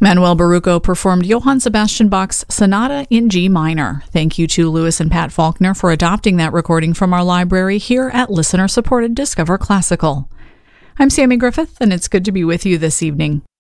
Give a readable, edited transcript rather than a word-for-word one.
Manuel Baruco performed Johann Sebastian Bach's Sonata in G minor. Thank you to Lewis and Pat Faulkner for adopting that recording from our library here at listener-supported Discover Classical. I'm Sammy Griffith, and it's good to be with you this evening.